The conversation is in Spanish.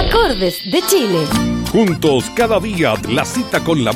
Acordes de Chile. Juntos cada día, la cita con la